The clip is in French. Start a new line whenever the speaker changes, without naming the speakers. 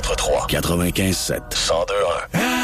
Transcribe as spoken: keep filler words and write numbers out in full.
quatre trois quatre-vingt-quinze sept un zéro deux un.